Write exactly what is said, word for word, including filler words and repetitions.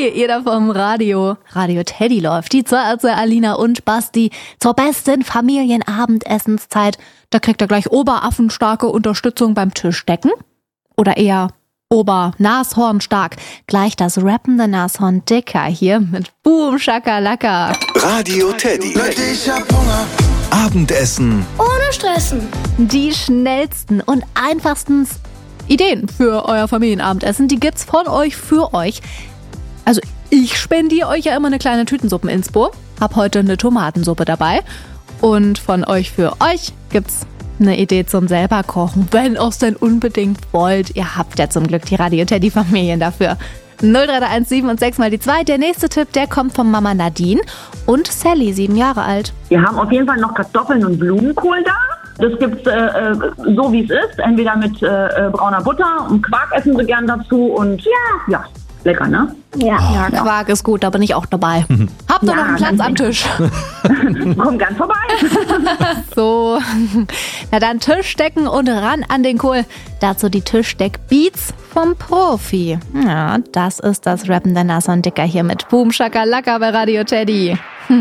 Hi, ihr da vom Radio. Radio Teddy läuft. Die Zarte Alina und Basti zur besten Familienabendessenszeit. Da kriegt ihr gleich oberaffenstarke Unterstützung beim Tischdecken. Oder eher Ober-Nashornstark. Gleich das rappende Nashorn Dicker hier mit Boom Schakalaka. Radio Teddy. Ich hab Hunger. Abendessen ohne Stressen. Die schnellsten und einfachsten Ideen für euer Familienabendessen, die gibt's von euch für euch. Also ich spendiere euch ja immer eine kleine Tütensuppen-Inspo. Hab heute eine Tomatensuppe dabei. Und von euch für euch gibt's eine Idee zum selber kochen, wenn ihr es denn unbedingt wollt. Ihr habt ja zum Glück die Radio Teddy Familien dafür. null drei eins sieben und sechs mal die zwei. Der nächste Tipp, der kommt von Mama Nadine und Sally, sieben Jahre alt. Wir haben auf jeden Fall noch Kartoffeln und Blumenkohl da. Das gibt's äh, so wie es ist, entweder mit äh, brauner Butter und Quark essen sie gern dazu und ja, ja, lecker, ne? Ja, ja Quark ist gut, da bin ich auch dabei. Habt ihr ja, noch einen Platz am Tisch? Komm gern vorbei. So, na dann Tischdecken und ran an den Kohl. Dazu die Tischdeck-Beats vom Profi. Ja, das ist das rappende Nashorn Dicker hier mit Boom Schakalaka bei Radio Teddy.